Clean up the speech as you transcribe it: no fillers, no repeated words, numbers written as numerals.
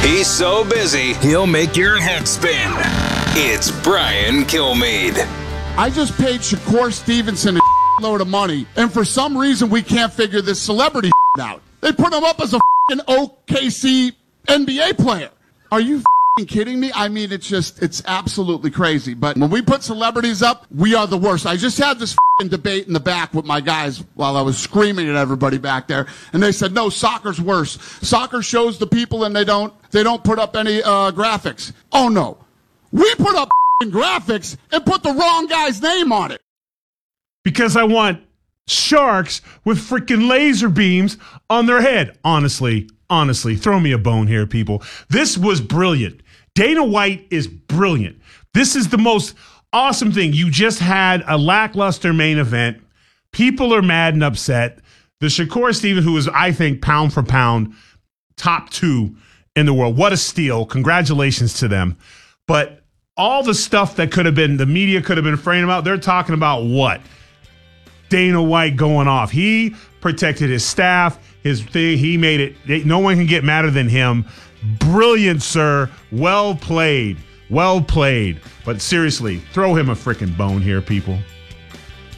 He's so busy, he'll make your head spin. It's Brian Kilmeade. I just paid Shakur Stevenson a load of money, and for some reason we can't figure this celebrity out. They put him up as a OKC NBA player. Are you kidding me? I mean, it's absolutely crazy. But when we put celebrities up, we are the worst. I just had this debate in the back with my guys while I was screaming at everybody back there, and they said, no, soccer's worse. Soccer shows the people and they don't put up any graphics. Oh, no. We put up graphics and put the wrong guy's name on it. Because I want sharks with freaking laser beams on their head. Honestly, throw me a bone here, people. This was brilliant. Dana White is brilliant. This is the most awesome thing. You just had a lackluster main event. People are mad and upset. The Shakur Stevenson, who is, I think, pound for pound, top 2 in the world. What a steal. Congratulations to them. But all the stuff that could have been, the media could have been framing about, they're talking about what? Dana White going off. He protected his staff, his thing. He made it. No one can get madder than him. Brilliant, sir. Well played. Well played. But seriously, throw him a freaking bone here, people.